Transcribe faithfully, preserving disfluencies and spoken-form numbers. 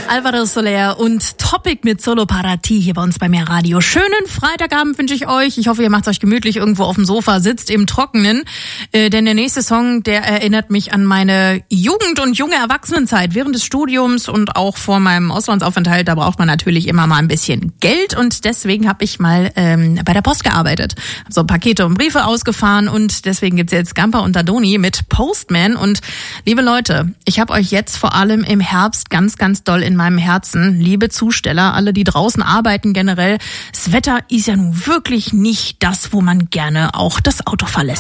Alvaro Soler und Topic mit Solo Parati hier bei uns bei Mehr Radio. Schönen Freitagabend wünsche ich euch. Ich hoffe, ihr macht euch gemütlich irgendwo auf dem Sofa, sitzt im Trockenen. Äh, denn der nächste Song, der erinnert mich an meine Jugend- und junge Erwachsenenzeit während des Studiums und auch vor meinem Auslandsaufenthalt. Da braucht man natürlich immer mal ein bisschen Geld und deswegen habe ich mal ähm, bei der Post gearbeitet. Hab so Pakete und Briefe ausgefahren und deswegen gibt's jetzt Gamper und Dadoni mit Postman. Und liebe Leute, ich habe euch jetzt vor allem im Herbst ganz, ganz doll in meinem Herzen. Liebe Zusteller, alle, die draußen arbeiten generell, das Wetter ist ja nun wirklich nicht das, wo man gerne auch das Auto verlässt.